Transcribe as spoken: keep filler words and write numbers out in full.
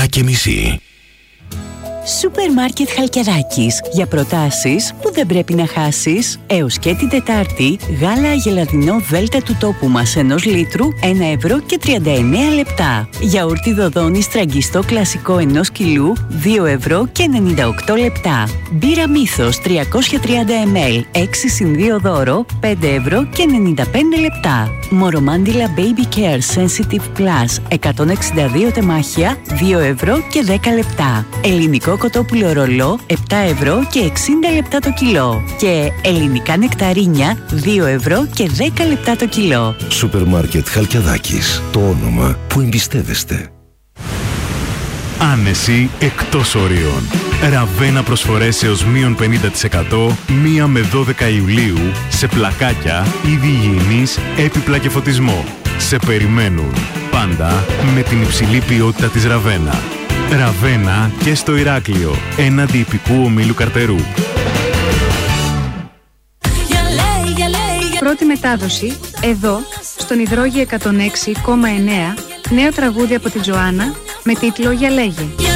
και μισή. Σούπερ Μάρκετ Χαλκιαδάκης. Για προτάσεις που δεν πρέπει να χάσεις. Έως και την Τετάρτη, γάλα αγελαδινό Δέλτα του τόπου μας ενός λίτρου, ένα ευρώ και τριάντα εννέα λεπτά. Γιαούρτι Δοδόνη στραγγιστό κλασικό ενός κιλού, δύο ευρώ και ενενήντα οκτώ λεπτά. Μπύρα Μύθος τριακόσια τριάντα μιλιλίτρα, έξι συν δύο δώρο, πέντε ευρώ και ενενήντα πέντε λεπτά. Μορομάντιλα Baby Care Sensitive Plus, εκατόν εξήντα δύο τεμάχια, δύο ευρώ και δέκα λεπτά. Ελληνικό κοτόπουλο ρολό, επτά ευρώ και εξήντα λεπτά το κιλό. Και ελληνικά νεκταρίνια, δύο ευρώ και δέκα λεπτά το κιλό. Σούπερ Μάρκετ Χαλκιαδάκης. Το όνομα που εμπιστεύεστε. Άνεση εκτός ορίων. Ραβένα προσφορές έως μείον πενήντα τοις εκατό μία με δώδεκα Ιουλίου σε πλακάκια, είδη υγιεινής, έπιπλα και φωτισμό. Σε περιμένουν πάντα με την υψηλή ποιότητα της Ραβένα. Ραβένα και στο Ηράκλειο, έναντι ιππικού ομίλου Καρτερού. Πρώτη μετάδοση, εδώ, στον Υδρόγειο εκατόν έξι κόμμα εννέα, νέο τραγούδι από την Τζοάννα, με τίτλο «Για λέγε».